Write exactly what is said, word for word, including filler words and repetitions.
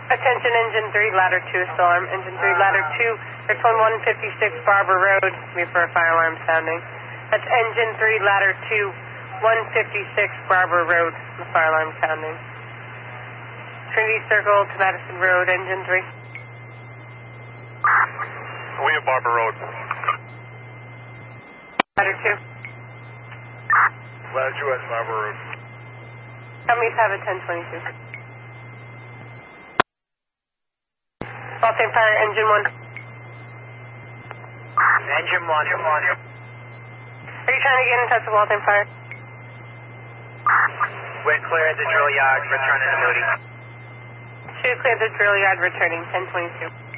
Attention engine three, ladder two, still alarm. Engine three, ladder two, return one fifty-six Barber Road, me for a fire alarm sounding. That's engine three, ladder two, one fifty-six Barber Road, the fire alarm sounding. Trinity Circle to Madison Road, engine three. We have Barber Road. Ladder two. Ladder two has Barber Road. Companies have a ten twenty-two. Waltham Fire, engine one. Engine one. Engine one. Are you trying to get in touch with Waltham Fire? We're clear at the drill yard, returning to Moody. Should clear the drill yard, returning ten twenty-two.